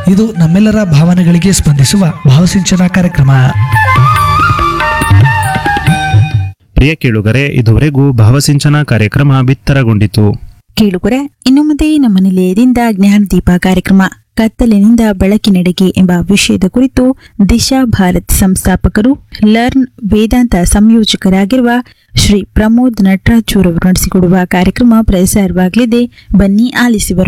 ಇದು ನಮ್ಮೆಲ್ಲರ ಭಾವನೆಗಳಿಗೆ ಸ್ಪಂದಿಸುವ ಭಾವಸಿಂಚನ ಕಾರ್ಯಕ್ರಮ. ಪ್ರಿಯ ಕೇಳುಗರೆ, ಇದುವರೆಗೂ ಭಾವಸಿಂಚನ ಕಾರ್ಯಕ್ರಮ ಬಿತ್ತರಗೊಂಡಿತು. ಕೇಳುಗರೆ, ಇನ್ನು ಮುಂದೆ ನಮ್ಮ ನಿಲಯದಿಂದ ಜ್ಞಾನದೀಪ ಕಾರ್ಯಕ್ರಮ ಕತ್ತಲಿನಿಂದ ಬೆಳಕಿನೆಡೆಗೆ ಎಂಬ ವಿಷಯದ ಕುರಿತು ದಿಶಾ ಭಾರತ್ ಸಂಸ್ಥಾಪಕರು ಲರ್ನ್ ವೇದಾಂತ ಸಂಯೋಜಕರಾಗಿರುವ ಶ್ರೀ ಪ್ರಮೋದ್ ನಟರಾಜ್ ಅವರು ನಡೆಸಿಕೊಡುವ ಕಾರ್ಯಕ್ರಮ ಪ್ರಸಾರವಾಗಲಿದೆ. ಬನ್ನಿ ಆಲಿಸಿ ಬರೋಣ.